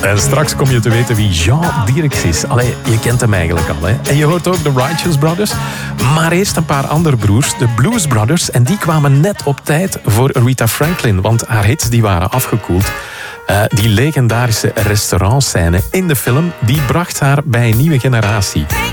En straks kom je te weten wie Jean Dirks is. Allee, je kent hem eigenlijk al. Hè? En je hoort ook de Righteous Brothers. Maar eerst een paar andere broers, de Blues Brothers. En die kwamen net op tijd voor Aretha Franklin. Want haar hits die waren afgekoeld. Die legendarische restaurantscène in de film, die bracht haar bij een nieuwe generatie.